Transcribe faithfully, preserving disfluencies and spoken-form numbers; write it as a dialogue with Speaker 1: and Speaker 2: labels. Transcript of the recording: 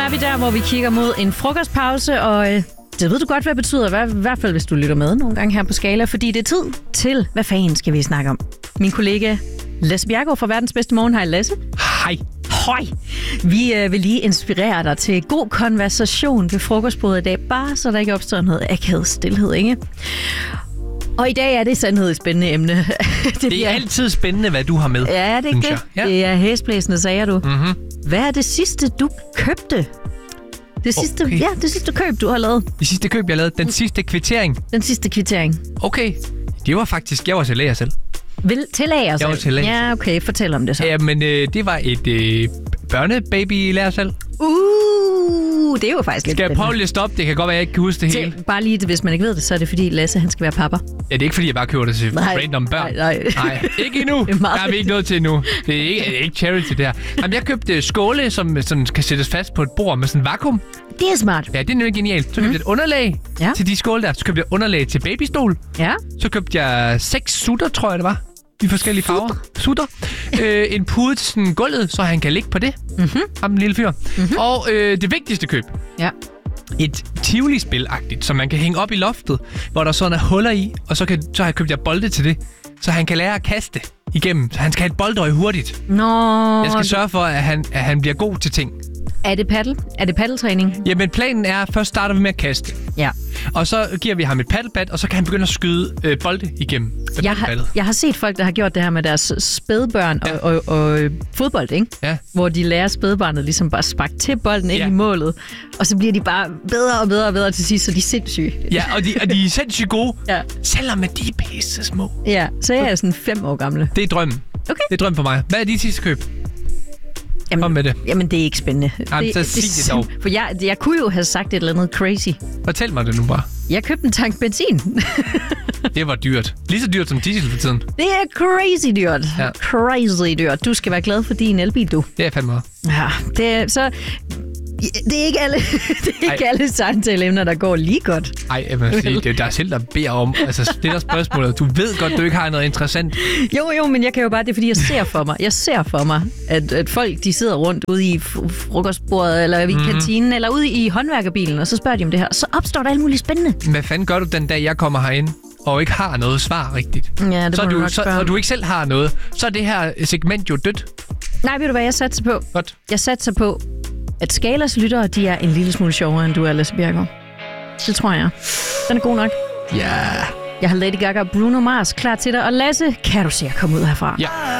Speaker 1: er vi der, hvor vi kigger mod en frokostpause, og øh, det ved du godt, hvad det betyder, hvad, i hvert fald hvis du lytter med nogle gange her på Skala, fordi det er tid til, hvad fanden skal vi snakke om? Min kollega Lasse Bjerregaard fra Verdens Bedste Morgen. Hej Lasse.
Speaker 2: Hej.
Speaker 1: Hej. Vi øh, vil lige inspirere dig til god konversation ved frokostbordet i dag, bare så der ikke opstår noget akavet stillhed, ikke? Og i dag er det sandhed et spændende emne.
Speaker 2: det, det er bliver... altid spændende, hvad du har med.
Speaker 1: Ja, det er det. Ja. Det er hæsblæsende, sagde du.
Speaker 2: Mm-hmm.
Speaker 1: Hvad er det sidste, du købte? Det sidste, okay. Ja, det sidste køb, du har lavet.
Speaker 2: Det sidste køb, jeg lavede. Den sidste kvittering.
Speaker 1: Den sidste kvittering.
Speaker 2: Okay. Det var faktisk... Jeg var til læger selv.
Speaker 1: Vil tillager selv?
Speaker 2: Jeg var til læger.
Speaker 1: Ja, okay. Fortæl om det så.
Speaker 2: Ja, men øh, det var et øh, børnebaby-lærer selv.
Speaker 1: Uh, det er jo faktisk lidt
Speaker 2: Skal jeg prøve lige at stoppe? Det kan godt være, jeg ikke kan huske det hele.
Speaker 1: Bare lige, hvis man ikke ved det, så er det fordi Lasse, han skal være pappa.
Speaker 2: Ja, det er ikke fordi, jeg bare køber det til nej, random børn. Nej, nej. nej ikke endnu. Der er vi ikke nået til endnu. Det er ikke, ikke charity, det her. Jamen, jeg købte skåle, som sådan kan sættes fast på et bord med sådan en vakuum.
Speaker 1: Det er smart.
Speaker 2: Ja, det er nemlig genialt. Så købte mm. jeg et underlag ja. til de skåle der. Så købte jeg underlag til babystol.
Speaker 1: Ja.
Speaker 2: Så købte jeg seks sutter, tror jeg det var. I forskellige farver. Sutter. øh, en pude til sådan gulvet, så han kan ligge på det.
Speaker 1: Mm-hmm.
Speaker 2: Ham den lille fyr. Mm-hmm. Og øh, det vigtigste køb.
Speaker 1: Ja.
Speaker 2: Et Tivoli-spil-agtigt, som man kan hænge op i loftet, hvor der sådan er huller i, og så, kan, så har jeg købt jeg bolde til det, så han kan lære at kaste igennem. Så han skal have et boldøje hurtigt.
Speaker 1: Nå.
Speaker 2: Jeg skal sørge for, at han, at han bliver god til ting.
Speaker 1: Er det paddle? Er det paddeltræning?
Speaker 2: Jamen, planen er, at først starter vi med at kaste.
Speaker 1: Ja.
Speaker 2: Og så giver vi ham et paddelbat, og så kan han begynde at skyde øh, bolde igennem.
Speaker 1: Jeg har, jeg har set folk, der har gjort det her med deres spædbørn ja. og, og, og fodbold, ikke?
Speaker 2: Ja.
Speaker 1: Hvor de lærer spædbarnet ligesom bare sparke til bolden ind ja. i målet, og så bliver de bare bedre og bedre og bedre til sidst, så de er sindssyge.
Speaker 2: Ja, og de, og de er sindssygt gode,
Speaker 1: ja.
Speaker 2: selvom de er pisse små.
Speaker 1: Ja, så jeg er sådan fem år gamle.
Speaker 2: Det er drømmen.
Speaker 1: Okay.
Speaker 2: Det er drømmen for mig. Hvad er dit sidste køb?
Speaker 1: Jamen,
Speaker 2: Kom med det.
Speaker 1: Jamen, det er ikke spændende.
Speaker 2: Jamen,
Speaker 1: det,
Speaker 2: så sig det dog.
Speaker 1: For jeg, jeg kunne jo have sagt et eller andet crazy.
Speaker 2: Fortæl mig det nu bare.
Speaker 1: Jeg købte en tank benzin.
Speaker 2: Det var dyrt. Lige så dyrt som diesel for tiden.
Speaker 1: Det er crazy dyrt.
Speaker 2: Ja.
Speaker 1: Crazy dyrt. Du skal være glad for din elbil, du.
Speaker 2: Det er fandme meget.
Speaker 1: Ja, det er, så... Det er ikke alle, det er ikke alle samtaleemner, der går lige godt.
Speaker 2: Nej, jeg vil sige, det er dig selv, der beder om, altså stiller spørgsmålet. Du ved godt, du ikke har noget interessant.
Speaker 1: Jo, jo, men jeg kan jo bare, det er fordi, jeg ser for mig, jeg ser for mig, at, at folk, de sidder rundt ude i frokostbordet, eller i mm-hmm. kantinen, eller ude i håndværkerbilen, og så spørger de om det her. Så opstår der alt muligt spændende.
Speaker 2: Hvad fanden gør du den dag, jeg kommer herind, og ikke har noget svar rigtigt?
Speaker 1: Ja, det
Speaker 2: så
Speaker 1: må
Speaker 2: du,
Speaker 1: du nok
Speaker 2: så,
Speaker 1: spørge.
Speaker 2: og du ikke selv har noget, så er det her segment jo dødt.
Speaker 1: Nej, ved du hvad, jeg satser på?
Speaker 2: Godt.
Speaker 1: Jeg satser på, at Skalas lyttere, de er en lille smule sjovere, end du er, Lasse Bjerregaard. Det tror jeg. Den er god nok.
Speaker 2: Ja. Yeah.
Speaker 1: Jeg har Lady Gaga og Bruno Mars klar til dig. Og Lasse, kan du se at komme ud herfra?
Speaker 2: Ja.